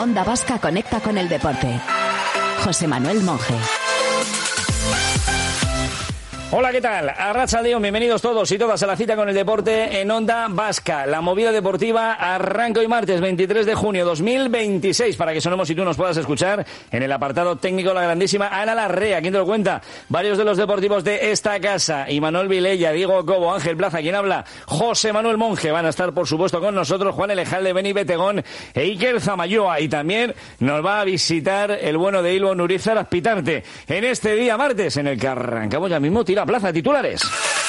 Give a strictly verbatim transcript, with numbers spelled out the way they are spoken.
Onda Vasca conecta con el deporte. José Manuel Monje. Hola, ¿qué tal? Arratsaldeon, bienvenidos todos y todas a la cita con el deporte en Onda Vasca. La movida deportiva arranca hoy martes veintitrés de junio dos mil veintiséis para que sonemos y tú nos puedas escuchar en el apartado técnico la grandísima Ana Larrea. ¿Quién te lo cuenta? Varios de los deportivos de esta casa, Imanol Vilella, Diego Cobo, Ángel Plaza, quien habla, José Manuel Monje. Van a estar, por supuesto, con nosotros Juan Elejalde, Beni Betegón e Iker Zamayoa. Y también nos va a visitar el bueno de Ilvo Nurizar Azpitarte en este día martes en el que arrancamos ya mismo. Tira Plaza, titulares.